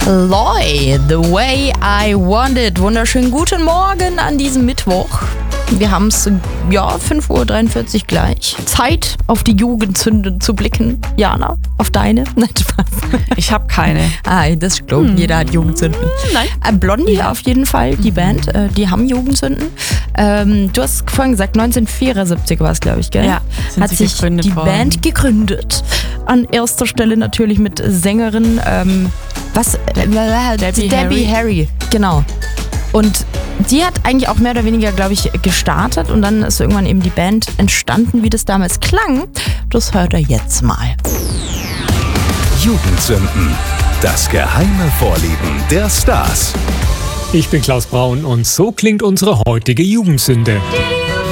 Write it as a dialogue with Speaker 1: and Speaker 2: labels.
Speaker 1: Loy, The Way I Want It. Wunderschönen guten Morgen an diesem Mittwoch. Wir haben es, 5:43 Uhr gleich. Zeit, auf die Jugendsünden zu blicken. Jana, auf deine? Nein, Spaß.
Speaker 2: Ich habe keine.
Speaker 1: Das stimmt. Jeder hat Jugendsünden.
Speaker 2: Nein.
Speaker 1: Blondie auf jeden Fall, die Band, die haben Jugendsünden. Du hast vorhin gesagt, 1974 war es, glaube ich, gell?
Speaker 2: Ja,
Speaker 1: hat sich die Band gegründet. An erster Stelle natürlich mit Sängerin, Debbie Harry. Genau. Und die hat eigentlich auch mehr oder weniger, glaube ich, gestartet und dann ist irgendwann eben die Band entstanden, wie das damals klang. Das hört ihr jetzt mal.
Speaker 3: Jugendsünden. Das geheime Vorlieben der Stars.
Speaker 4: Ich bin Klaus Braun und so klingt unsere heutige Jugendsünde.